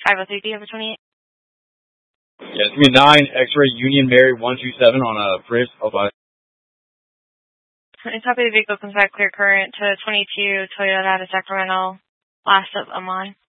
503, do you have a 28? Yeah, it's going to be 9 X-ray Union Mary 127 on a Fritz. Bye. And copy the vehicle comes back clear current to 22 Toyota out of Sacramento, last of Amon.